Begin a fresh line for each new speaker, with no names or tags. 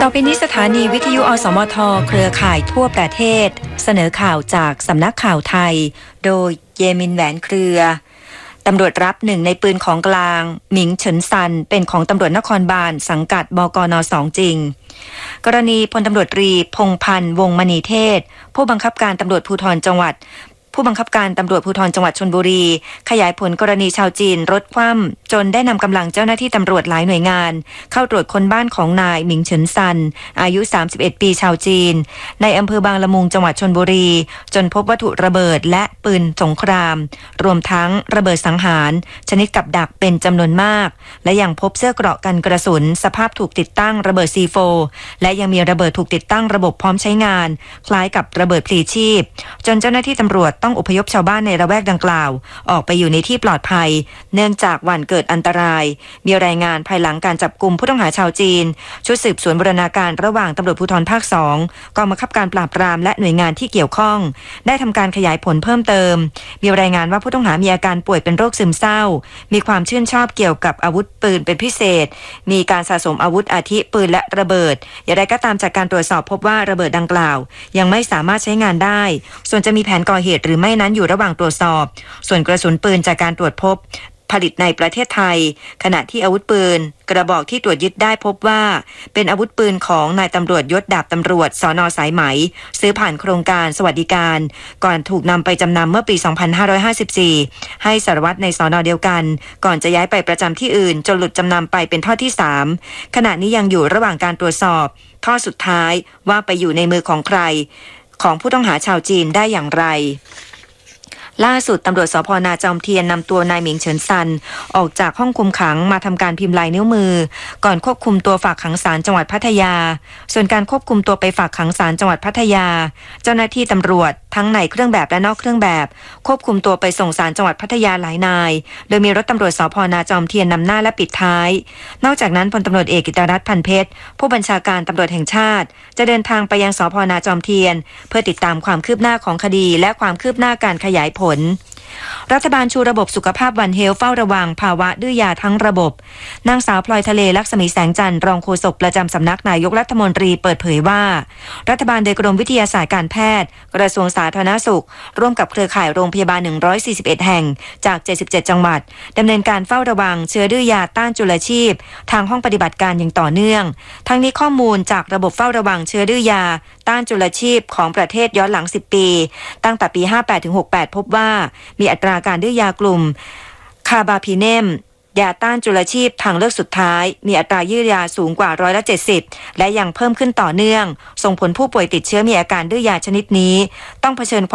ต่อไปนี้สถานีวิทยุอสมทเครือข่ายทั่วประเทศเสนอข่าวจากสำนักข่าวไทยโดยเยมินแหวนเครือตำรวจรับหนึ่งในปืนของกลางหมิงเฉินซันเป็นของตำรวจนครบาลสังกัดบกน.2 จริงกรณีพลตำรวจตรีพงษ์พันธ์วงศ์มณีเทศผู้บังคับการตำรวจภูธรจังหวัดชลบุรีขยายผลกรณีชาวจีนรถคว่ำจนได้นำกำลังเจ้าหน้าที่ตำรวจหลายหน่วยงานเข้าตรวจค้นบ้านของนายหมิงเฉินซันอายุ31ปีชาวจีนในอำเภอบางละมุงจังหวัดชลบุรีจนพบวัตถุระเบิดและปืนสงครามรวมทั้งระเบิดสังหารชนิดกับดักเป็นจำนวนมากและยังพบเสื้อเกราะกันกระสุนสภาพถูกติดตั้งระเบิด C4 และยังมีระเบิดถูกติดตั้งระบบพร้อมใช้งานคล้ายกับระเบิดพลีชีพจนเจ้าหน้าที่ตำรวจต้องอพยพชาวบ้านในละแวกดังกล่าวออกไปอยู่ในที่ปลอดภัยเนื่องจากหวั่นเกิดอันตรายมีรายงานภายหลังการจับกุมผู้ต้องหาชาวจีนชุดสืบสวนบูรณาการระหว่างตำรวจภูธรภาค2กองบังคับการปราบปรามและหน่วยงานที่เกี่ยวข้องได้ทำการขยายผลเพิ่มเติมมีรายงานว่าผู้ต้องหามีอาการป่วยเป็นโรคซึมเศร้ามีความชื่นชอบเกี่ยวกับอาวุธปืนเป็นพิเศษมีการสะสมอาวุธอาทิปืนและระเบิดอย่างไรก็ตามจากการตรวจสอบพบว่าระเบิดดังกล่าวยังไม่สามารถใช้งานได้ส่วนจะมีแผนก่อเหตุหรือไม่นั้นอยู่ระหว่างตรวจสอบส่วนกระสุนปืนจากการตรวจพบผลิตในประเทศไทยขณะที่อาวุธปืนกระบอกที่ตรวจยึดได้พบว่าเป็นอาวุธปืนของนายตำรวจยศดาบตำรวจสน.สายไหมซื้อผ่านโครงการสวัสดิการก่อนถูกนำไปจำนำเมื่อปี 2554 ให้สารวัตรในสน.เดียวกันก่อนจะย้ายไปประจำที่อื่นจนหลุดจำนำไปเป็นทอดที่ 3ขณะนี้ยังอยู่ระหว่างการตรวจสอบทอดสุดท้ายว่าไปอยู่ในมือของใครของผู้ต้องหาชาวจีนได้อย่างไรล่าสุดตำรวจสภ.นาจอมเทียนนำตัวนายหมิงเฉินซันออกจากห้องคุมขังมาทำการพิมพ์ลายนิ้วมือก่อนควบคุมตัวฝากขังศาลจังหวัดพัทยาส่วนการควบคุมตัวไปฝากขังศาลจังหวัดพัทยาเจ้าหน้าที่ตำรวจทั้งในเครื่องแบบและนอกเครื่องแบบควบคุมตัวไปส่งศาลจังหวัดพัทยาหลายนายโดยมีรถตำรวจสภ.นาจอมเทียนนำหน้าและปิดท้ายนอกจากนั้นพลตำรวจเอกกิตติรัตน์พันเพชรผู้บัญชาการตำรวจแห่งชาติจะเดินทางไปยังสภ.นาจอมเทียนเพื่อติดตามความคืบหน้าของคดีและความคืบหน้าการขยายผลรัฐบาลชูระบบสุขภาพวันเฮลเฝ้าระวังภาวะดื้อยาทั้งระบบนางสาวพลอยทะเลลักษมีแสงจันทร์รองโฆษกประจำสำนักนายกรัฐมนตรีเปิดเผยว่ารัฐบาลโดยกรมวิทยาศาสตร์การแพทย์กระทรวงสาธารณสุขร่วมกับเครือข่ายโรงพยาบาล141แห่งจาก77จังหวัดดำเนินการเฝ้าระวังเชื้อดื้อยาต้านจุลชีพทางห้องปฏิบัติการอย่างต่อเนื่องทั้งนี้ข้อมูลจากระบบเฝ้าระวังเชื้อดื้อยาต้านจุลชีพของประเทศย้อนหลัง10ปีตั้งแต่ปี58ถึง68พบว่ามีอัตราการดื้อยากลุ่มคาบาพิเนมยาต้านจุลชีพทางเลือกสุดท้ายมีอัตรายืดยาสูงกว่า70%และยังเพิ่มขึ้นต่อเนื่องส่งผลผู้ป่วยติดเชื้อมีอาการดื้อยาชนิดนี้ต้องเผชิญ